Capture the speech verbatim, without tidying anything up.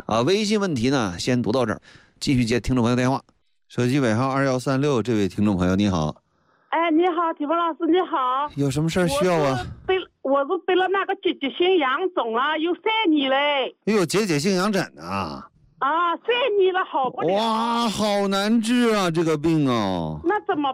啊，微信问题呢，先读到这儿，继续接听众朋友电话。手机尾号二幺三六，这位听众朋友你好。 哎，你好，体峰老师，你好。 有什么事儿需要啊？ 我是得我是得了那个结节性杨肿了，有三年嘞。 哎呦，结节性杨疹啊！ 啊，三年了，好不了。 哇，好难治啊，这个病哦。 那怎么